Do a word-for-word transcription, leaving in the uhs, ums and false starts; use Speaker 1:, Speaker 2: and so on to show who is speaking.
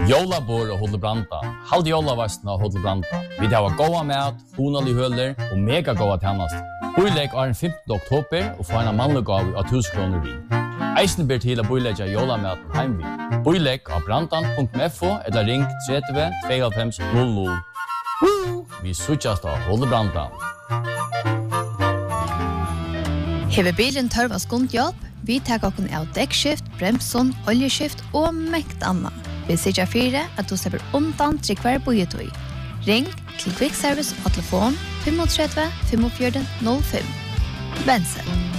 Speaker 1: Jólabor og Hotel Branda. Halde jólavastna og Hotel Branda. Vi har goda mat, honalig høler og mega goda tjänast. Boilegg er den femtende oktober og får en mannlig gav av tusen kroner vi. Eisen ber til å boilegge jólamaten heim vi. Boilegg av brandan punkt f o eller ring tretti tveyoghálvfems null null. Vi suttjast av Hotel Branda.
Speaker 2: Hever bilen tørv av skundhjelp? Vi tar okken av dekkskift, bremson, oljeskift og mekt anna. Vi sier fire at du slipper undan til hver bojetøy. Ring til Quick Service og telefon tre fem fem fire null fem. Bense.